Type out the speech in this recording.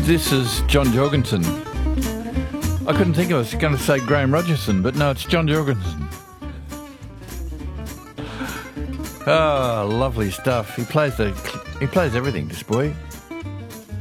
This is John Jorgensen. I couldn't think I was going to say Graham Rogerson, but no, it's John Jorgensen. Ah, lovely stuff. He plays everything, this boy.